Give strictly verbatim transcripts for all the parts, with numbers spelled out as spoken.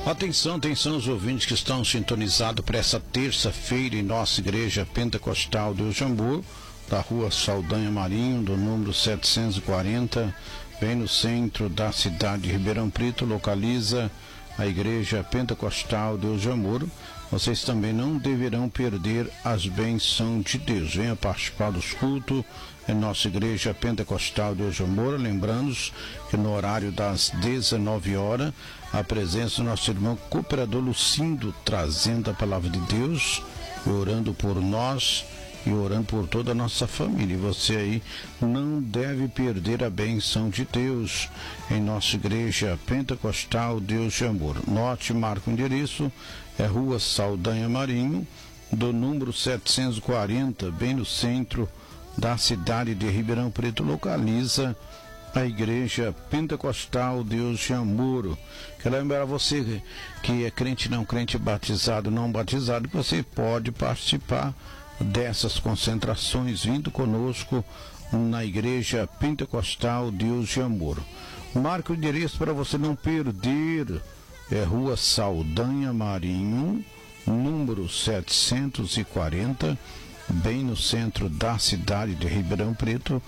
Atenção, atenção os ouvintes que estão sintonizados para essa terça-feira em nossa igreja pentecostal de Ujambu, da rua Saldanha Marinho, do número setecentos e quarenta, bem no centro da cidade de Ribeirão Preto, localiza a igreja pentecostal de Ujambu. Vocês também não deverão perder as bênçãos de Deus. Venha participar dos cultos em nossa igreja pentecostal de Ujambu. Lembrando que no horário das dezenove horas, a presença do nosso irmão cooperador Lucindo, trazendo a palavra de Deus, e orando por nós e orando por toda a nossa família. E você aí não deve perder a benção de Deus em nossa igreja pentecostal de Ujambu. Note, marca o endereço, é Rua Saldanha Marinho, do número setecentos e quarenta, bem no centro da cidade de Ribeirão Preto, localiza a igreja pentecostal de Ujambu. Quero lembrar você que é crente, não crente, batizado, não batizado, que você pode participar dessas concentrações vindo conosco na igreja pentecostal de Ujambu. Marque o endereço para você não perder, é Rua Saldanha Marinho, número setecentos e quarenta, bem no centro da cidade de Ribeirão Preto,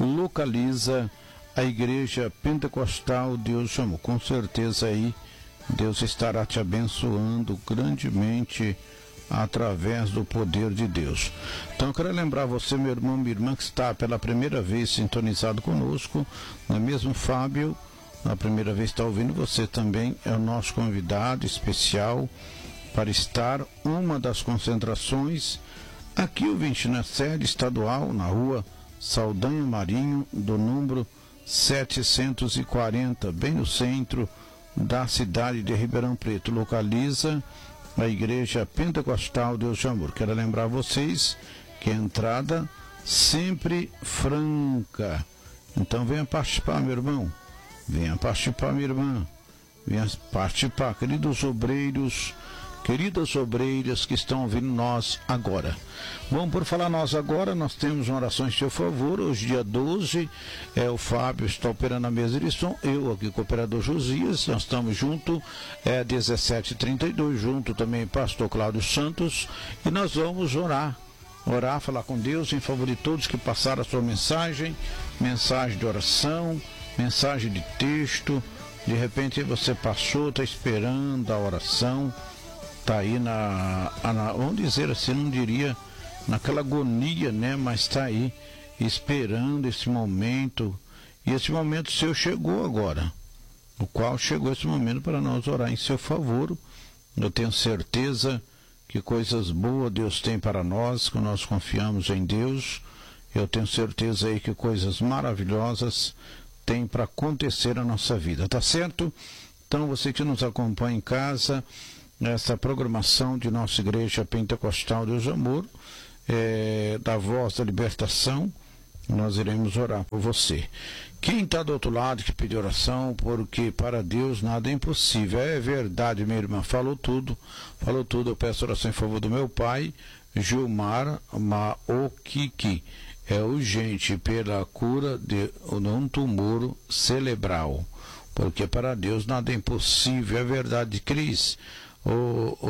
localiza a igreja pentecostal de Ujambu. Com certeza aí Deus estará te abençoando grandemente através do poder de Deus. Então eu quero lembrar você, meu irmão, minha irmã, que está pela primeira vez sintonizado conosco, não é mesmo, Fábio? Na primeira vez está ouvindo, você também é o nosso convidado especial para estar uma das concentrações aqui, ouvinte, na sede estadual, na rua Saldanha Marinho, do número setecentos e quarenta, bem no centro da cidade de Ribeirão Preto, localiza a igreja pentecostal de Ujambu. Quero lembrar vocês que a entrada sempre franca. Então venha participar, meu irmão. Venha participar, minha irmã. Venha participar, queridos obreiros, queridas obreiras que estão ouvindo nós agora. Vamos por falar nós agora, nós temos uma oração em seu favor. Hoje, dia doze, é, o Fábio está operando a mesa de som, eu aqui, cooperador Josias, nós estamos juntos, é dezessete e trinta e dois, junto também pastor Cláudio Santos, e nós vamos orar, orar, falar com Deus em favor de todos que passaram a sua mensagem, mensagem de oração, mensagem de texto. De repente você passou, está esperando a oração, está aí na, na, vamos dizer assim, não diria naquela agonia, né? Mas está aí esperando esse momento, e esse momento seu chegou agora, o qual chegou esse momento para nós orar em seu favor. Eu tenho certeza que coisas boas Deus tem para nós, que nós confiamos em Deus. Eu tenho certeza aí que coisas maravilhosas tem para acontecer na nossa vida, tá certo? Então você que nos acompanha em casa, essa programação de nossa igreja pentecostal de Ujambu, é, da Voz da Libertação, nós iremos orar por você. Quem está do outro lado que pediu oração, porque para Deus nada é impossível. É verdade, minha irmã, falou tudo, falou tudo. Eu peço oração em favor do meu pai, Gilmar Maokiki. É urgente pela cura de um tumor cerebral, porque para Deus nada é impossível. É verdade, Cris. Ô, ô,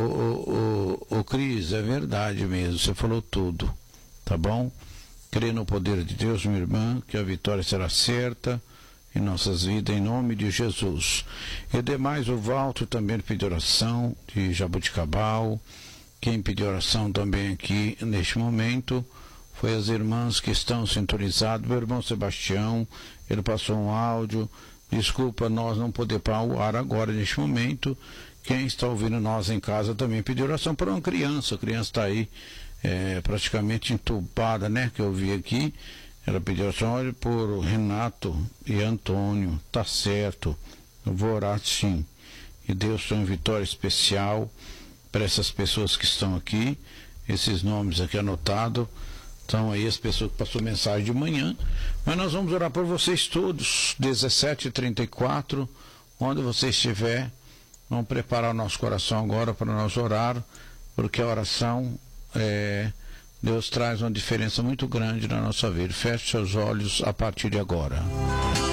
ô, ô, ô, Cris, é verdade mesmo, você falou tudo, tá bom? Crê no poder de Deus, minha irmã, que a vitória será certa em nossas vidas, em nome de Jesus. E demais, o Valto também pediu oração, de Jabuticabal. Quem pediu oração também aqui neste momento foi as irmãs que estão sintonizadas. Meu irmão Sebastião, ele passou um áudio, desculpa nós não poder para o ar agora neste momento. Quem está ouvindo nós em casa também pediu oração para uma criança, a criança está aí é, praticamente entubada, né, que eu vi aqui. Ela pediu oração, olha, por Renato e Antônio, tá certo, eu vou orar sim, e Deus tem uma vitória especial para essas pessoas que estão aqui, esses nomes aqui anotados. Então aí as pessoas que passou mensagem de manhã, mas nós vamos orar por vocês todos, dezessete e trinta e quatro, onde você estiver, vamos preparar o nosso coração agora para nós orar, porque a oração, é, Deus traz uma diferença muito grande na nossa vida. Feche seus olhos a partir de agora.